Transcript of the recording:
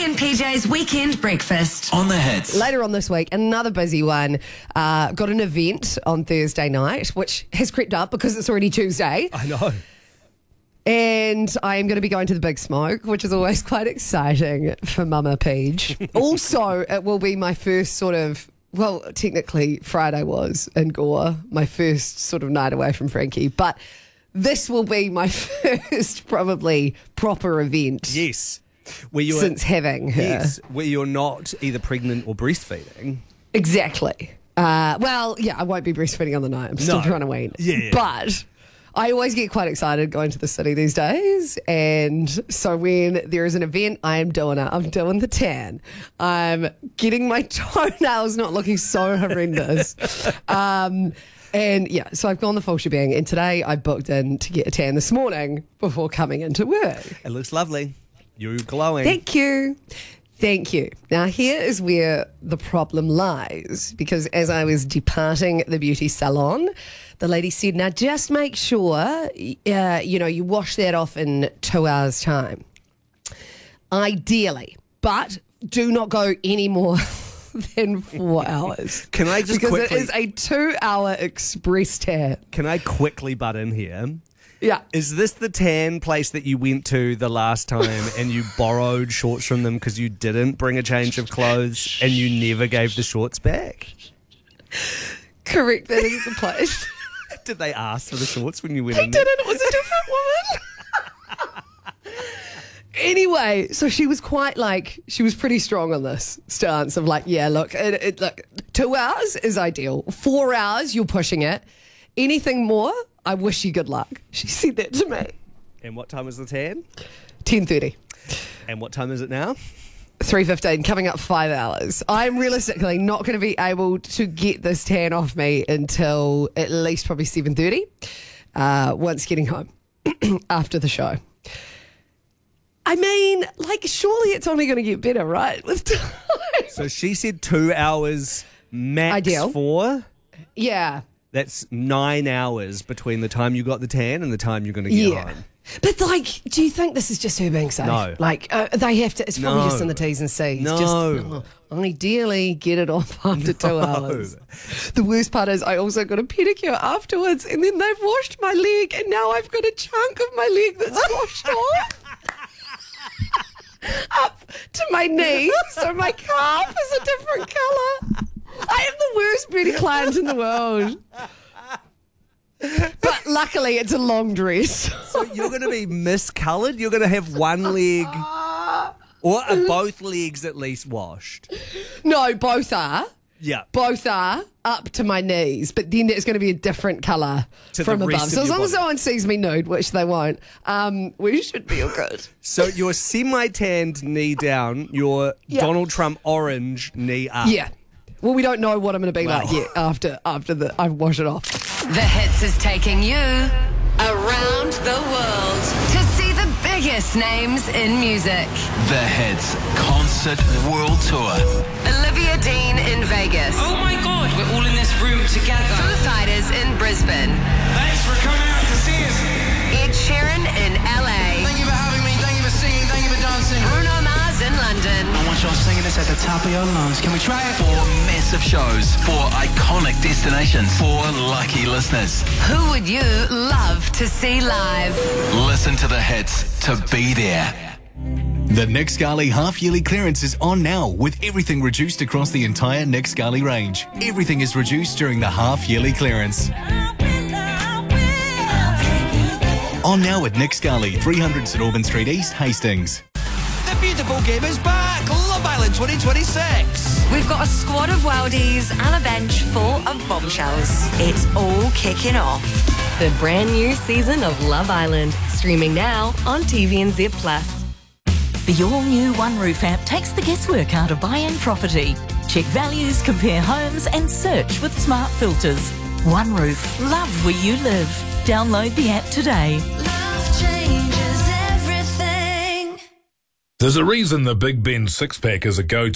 and PJ's Weekend Breakfast. On the Hits. Later on this week, another busy one. Got an event on Thursday night, which has crept up because it's already Tuesday. I know. And I am going to be going to the Big Smoke, which is always quite exciting for Mama Peach. Also, it will be my first sort of, well, technically Friday was in Gore, my first sort of night away from Frankie. But this will be my first probably proper event. Yes. Since having her. Yes, where you're not either pregnant or breastfeeding. Exactly. Well, yeah, I won't be breastfeeding on the night. I'm still trying to wean. Yeah. But I always get quite excited going to the city these days. And so when there is an event, I am doing it. I'm doing the tan. I'm getting my toenails not looking so horrendous. And yeah, so I've gone the full shebang. And today I booked in to get a tan this morning before coming into work. It looks lovely. You're glowing. Thank you. Thank you. Now, here is where the problem lies, because as I was departing the beauty salon, the lady said, now just make sure, you wash that off in 2 hours' time. Ideally, but do not go any more than 4 hours. Can I just because quickly... it is a 2-hour express tan. Can I quickly butt in here? Yeah. Is this the tan place that you went to the last time and you borrowed shorts from them because you didn't bring a change of clothes and you never gave the shorts back? Correct, that is the place. Did they ask for the shorts when you went They in there? didn't. It was a different woman. Anyway, so she was she was pretty strong on this stance of look, 2 hours is ideal. 4 hours, you're pushing it. Anything more, I wish you good luck. She said that to me. And what time was the tan? 10:30. And what time is it now? 3:15, coming up 5 hours. I'm realistically not going to be able to get this tan off me until at least probably 7:30, once getting home after the show. I mean, surely it's only going to get better, right? With time. So she said 2 hours max. Ideal. 4? Yeah. That's 9 hours between the time you got the tan and the time you're going to get home. But do you think this is just her being safe? No. They have to, it's probably No. just in the T's and C's. No. Ideally, get it off after 2 hours. The worst part is I also got a pedicure afterwards and then they've washed my leg and now I've got a chunk of my leg that's washed off. Up to my knee, so my calf is a different colour. I am the worst beauty client in the world. But luckily, it's a long dress. So you're going to be miscoloured? You're going to have one leg, or are both legs at least washed? No, both are. Yeah. Both are up to my knees, but then it's going to be a different colour from the rest above. of So as your long as body. no one sees me nude, which they won't, we should be all good. So your semi-tanned knee down, your Donald Trump orange knee up. Yeah. Well, we don't know what I'm going to be like yet after I wash it off. The Hits is taking you around the world to see the biggest names in music. The Hits Concert World Tour. Olivia Dean in Vegas. Oh my God, we're all in this room together. Foo Fighters in Brisbane. Thanks for coming out to see us. Ed Sheeran in LA. Thank you for having me, thank you for singing, thank you for dancing. Bruno Mars in London. I want y'all singing this at the top of your lungs. Can we try it? 4 massive shows, 4 iconic destinations, 4 lucky listeners. Who would you love to see live? Listen to the hits to be there. The Nick Scali half-yearly clearance is on now, with everything reduced across the entire Nick Scali range. Everything is reduced during the half-yearly clearance. On now at Nick Scali, 300 St Albans Street East, Hastings. The beautiful game is back. Love Island 2026. We've got a squad of worldies and a bench full of bombshells. It's all kicking off. The brand new season of Love Island, streaming now on TVNZ Plus. The all-new One Roof app takes the guesswork out of buying property. Check values, compare homes and search with smart filters. One Roof, love where you live. Download the app today. Love changes everything. There's a reason the Big Ben six-pack is a go-to.